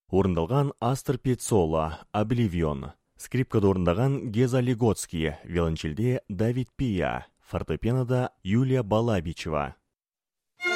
Орындалған Астер Пьяццола, Обливион. Скрипкада орындаған Геза Лигоцкий, виолончельде Давид Пия, фортепианода Юлия Балабичева.